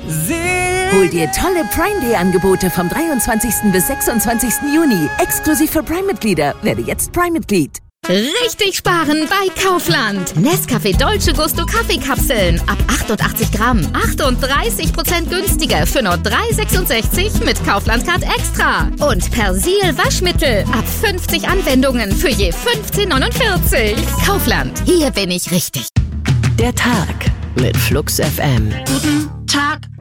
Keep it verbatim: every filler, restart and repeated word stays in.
Hol dir tolle Prime-Day-Angebote vom dreiundzwanzigsten bis sechsundzwanzigsten Juni. Exklusiv für Prime-Mitglieder. Werde jetzt Prime-Mitglied. Richtig sparen bei Kaufland. Nescafé Dolce Gusto Kaffeekapseln ab achtundachtzig Gramm. achtunddreißig Prozent günstiger für nur drei Euro sechsundsechzig mit Kaufland Card Extra. Und Persil Waschmittel ab fünfzig Anwendungen für je fünfzehn neunundvierzig. Kaufland, hier bin ich richtig. Der Tag mit Flux F M. Guten Tag.